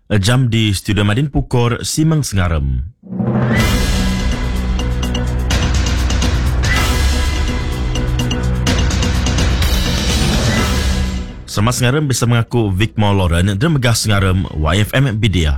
Jam di Studio Madin Pukor Simang Sengarem. Selamat Sengarem bersama aku Vicmore Lauren dan Megah Sengarem YFM Bidia.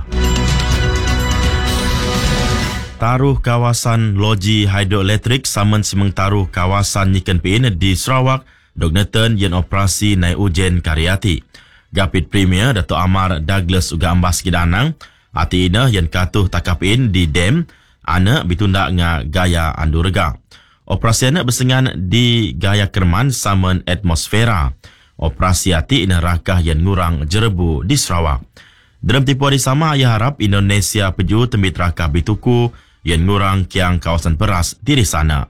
Taruh kawasan loji hidroelektrik saman simeng taruh kawasan Niken Pin di Sarawak Dogneton yang operasi naik ujen karyati. Gapit Premier Dato' Amar Douglas uga ambas kidanang hati ina yang katuh takapin di dam anak bitunda nga gaya andurega. Operasi anak bersengan di gaya kerman saman atmosfera. Operasi hati ina rakah yang ngurang jerebu di Sarawak. Dalam tipu hari sama, ia harap Indonesia peju tembit rakah bituku yang ngurang kiang kawasan beras diri sana.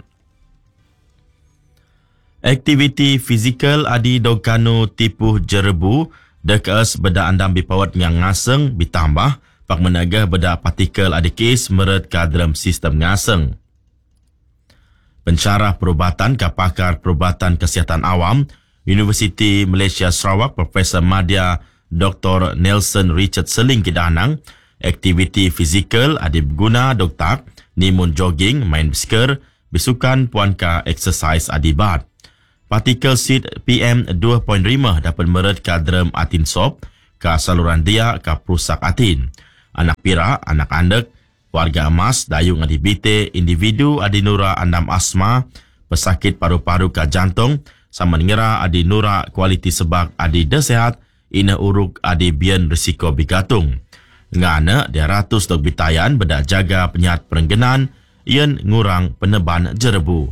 Aktiviti fizikal adi dogkanu tipu jerebu dekas beda andam bipawat yang ngaseng ditambah pak menaga beda partikel adi kes meret ke dalam sistem ngaseng. Pensyarah perubatan ke pakar perubatan kesihatan awam Universiti Malaysia Sarawak Profesor Madya Dr. Nelson Richard Seling kidanang aktiviti fizikal adi berguna doktak nimun jogging, main bisker, bisukan puanka exercise adi bat. Partikel seed PM 2.5 dapat meret ke dalam atin sop ke saluran dia ke perusak atin. Anak pira, anak andek, warga emas, dayung adi bite, individu adi nura andam asma, pesakit paru-paru ke jantung, sama ngira adi nura kualiti sebak adi desehat, ina uruk adi bian risiko bigatung. Ngana dia ratus dok bitayan beda jaga penyat perenggenan, ian ngurang peneban jerebu.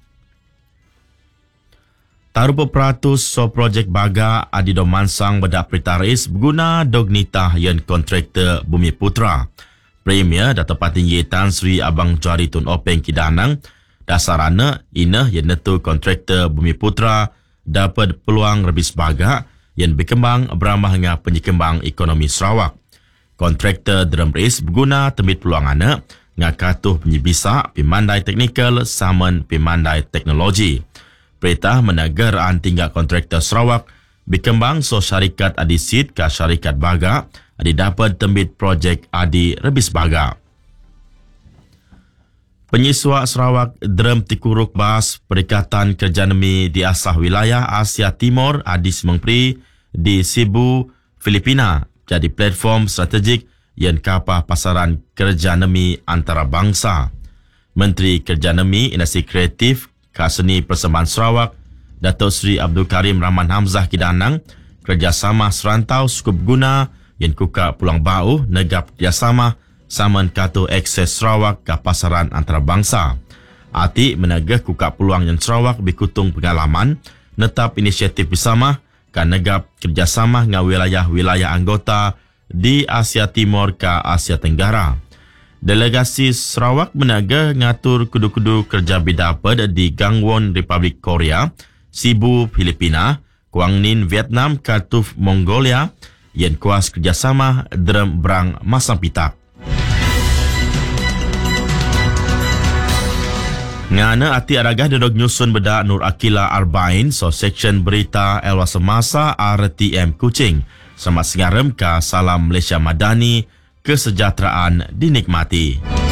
Taruh peratus so projek baga adi do mansang beda pritaris berguna dognita yang kontraktor Bumi Putra. Premier Dato' Patinggi Tan Sri Abang Jari Tun Openg kidanang, dasarana ina yang netu kontraktor Bumi Putra dapat peluang lebih sebaga yang berkembang beramah dengan penyekembang ekonomi Sarawak. Kontraktor drum race berguna tembit peluang anak dengan katuh penyibisa pemandai teknikal saman pemandai teknologi. Perintah menegaraan tinggal kontraktor Sarawak berkembang so syarikat adi sit ke syarikat baga adi dapat tembit projek adi lebih sebaga. Penyiswa Sarawak Drum Tikuruk Bas Perikatan Kerjanemi di Asah Wilayah Asia Timur Adi Semengpri di Cebu, Filipina jadi platform strategik yang kapah pasaran kerjanemi antarabangsa. Menteri Kerjanemi Industri Kreatif Kaseni Persembahan Sarawak Datuk Seri Abdul Karim Rahman Hamzah kidanang kerjasama serantau cukup guna yang kuka pulang bau negap kerjasama saman katu akses Sarawak ke pasaran antarabangsa. Ati menagah kuka peluang yang Sarawak bikutung pengalaman netap inisiatif bersama ke negap kerjasama dengan wilayah-wilayah anggota di Asia Timur ke Asia Tenggara. Delegasi Sarawak menagah ngatur kudu-kudu kerja bidapad di Gangwon Republik Korea, Cebu Filipina, Guangnin Vietnam, Katuf Mongolia yang kuas kerjasama drum berang masang pitak. Ngana ati aragah dodog nyusun beda Nur Akila Arbain so section berita Elwa Semasa RTM Kuching. Selamat sengarem ke Salam Malaysia Madani, kesejahteraan dinikmati.